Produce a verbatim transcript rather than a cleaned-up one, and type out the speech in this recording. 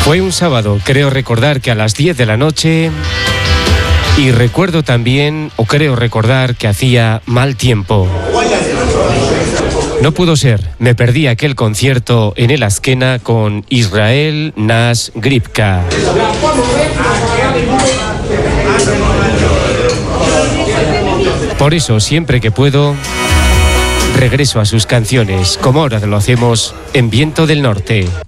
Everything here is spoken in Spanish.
Fue un sábado, creo recordar que a las diez de la noche, y recuerdo también, o creo recordar, que hacía mal tiempo. No pudo ser, me perdí aquel concierto en el Azkena con Israel Nash Gripka. Por eso, siempre que puedo, regreso a sus canciones, como ahora lo hacemos en Viento del Norte.